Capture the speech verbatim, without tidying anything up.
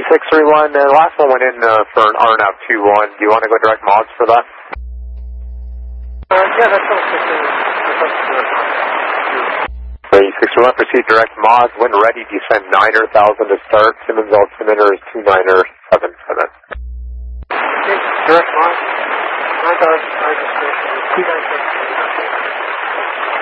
six three one, the last one went in uh, for an R N A V two one. Do you want to go direct mods for that? Uh, yeah, that's all six three one. six three one, proceed direct mods. When ready, descend niner thousand to start. Simmons altimeter is two niner seven seven. Okay, direct mods. nine thousand, two nine seven.